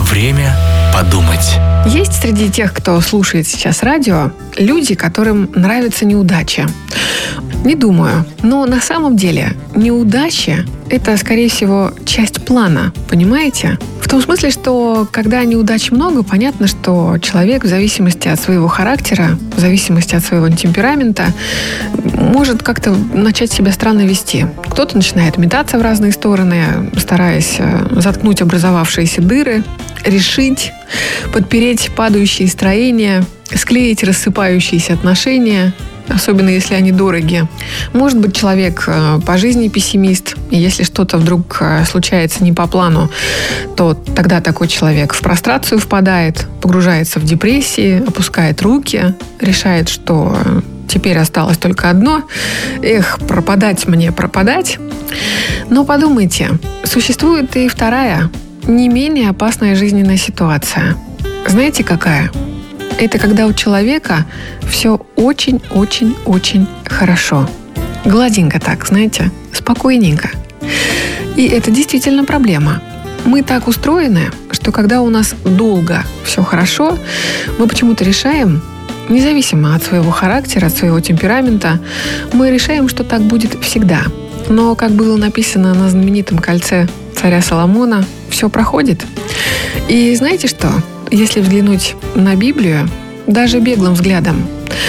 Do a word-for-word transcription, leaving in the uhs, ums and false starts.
Время подумать. Есть среди тех, кто слушает сейчас радио, люди, которым нравится неудача. Не думаю. Но на самом деле неудача – это, скорее всего, часть плана. Понимаете? В том смысле, что когда неудач много, понятно, что человек в зависимости от своего характера, в зависимости от своего темперамента, может как-то начать себя странно вести. Кто-то начинает метаться в разные стороны, стараясь заткнуть образовавшиеся дыры, решить, подпереть падающие строения, склеить рассыпающиеся отношения, особенно если они дороги. Может быть, человек по жизни пессимист, и если что-то вдруг случается не по плану, то тогда такой человек в прострацию впадает, погружается в депрессии, опускает руки, решает, что теперь осталось только одно. Эх, пропадать мне, пропадать. Но подумайте, существует и вторая, не менее опасная жизненная ситуация. Знаете, какая? Это когда у человека все очень-очень-очень хорошо. Гладенько так, знаете, спокойненько. И это действительно проблема. Мы так устроены, что когда у нас долго все хорошо, мы почему-то решаем, независимо от своего характера, от своего темперамента, мы решаем, что так будет всегда. Но, как было написано на знаменитом кольце царя Соломона, все проходит. И знаете что? Если взглянуть на Библию, даже беглым взглядом,